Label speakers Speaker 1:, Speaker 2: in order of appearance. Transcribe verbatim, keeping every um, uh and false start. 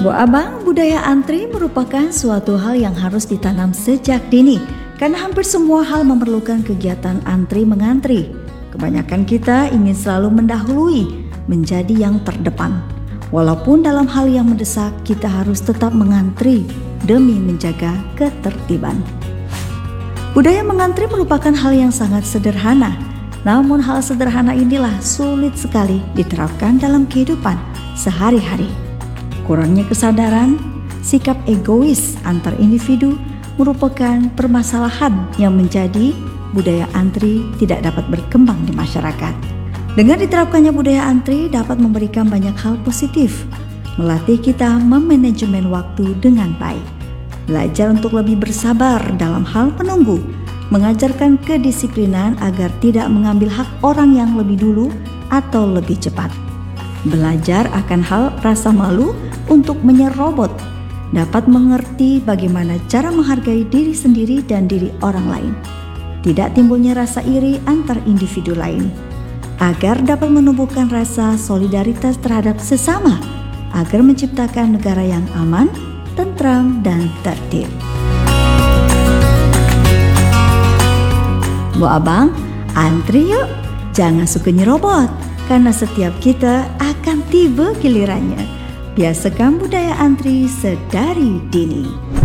Speaker 1: Bu Abang, budaya antri merupakan suatu hal yang harus ditanam sejak dini karena hampir semua hal memerlukan kegiatan antri mengantri. Kebanyakan kita ingin selalu mendahului, menjadi yang terdepan. Walaupun dalam hal yang mendesak kita harus tetap mengantri demi menjaga ketertiban. Budaya mengantri merupakan hal yang sangat sederhana, namun hal sederhana inilah sulit sekali diterapkan dalam kehidupan sehari-hari. Kurangnya kesadaran, sikap egois antar individu merupakan permasalahan yang menjadi budaya antri tidak dapat berkembang di masyarakat. Dengan diterapkannya budaya antri dapat memberikan banyak hal positif, melatih kita memanajemen waktu dengan baik, belajar untuk lebih bersabar dalam hal menunggu, mengajarkan kedisiplinan agar tidak mengambil hak orang yang lebih dulu atau lebih cepat, belajar akan hal rasa malu untuk menyerobot, dapat mengerti bagaimana cara menghargai diri sendiri dan diri orang lain, tidak timbulnya rasa iri antar individu lain, agar dapat menumbuhkan rasa solidaritas terhadap sesama, agar menciptakan negara yang aman, tentram, dan tertib. Bu Abang, antri yuk, jangan suka nyerobot, karena setiap kita akan tiba gilirannya. Biasakan budaya antri sedari dini.